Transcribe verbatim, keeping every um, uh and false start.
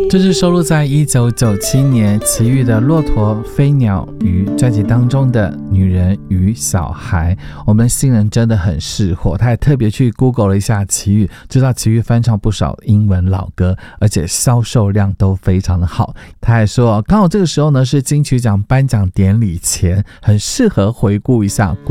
这是收录在一九九七年齐豫的《骆驼、飞鸟、鱼》专辑当中的《女人与小孩》。我们新人真的很识货，他也特别去 Google 了一下齐豫，知道齐豫翻唱不少英文老歌，而且销售量都非常的好。他还说，刚好这个时候呢是金曲奖颁奖典礼前，很适合回顾一下